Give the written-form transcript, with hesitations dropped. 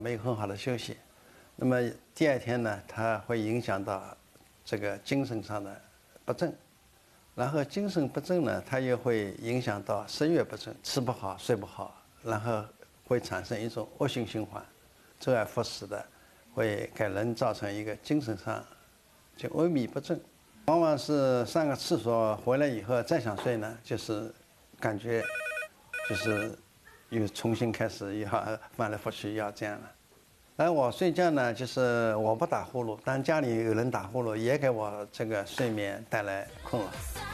没有很好的休息，那么第二天呢，它会影响到这个精神上的不振，然后精神不振呢，它又会影响到食欲不振，吃不好睡不好，然后会产生一种恶性循环，周而复始的，会给人造成一个精神上就萎靡不振。往往是上个厕所回来以后再想睡呢，就是感觉就是又重新开始要翻来覆去要这样了。而我睡觉呢，就是我不打呼噜，但家里有人打呼噜，也给我这个睡眠带来困扰。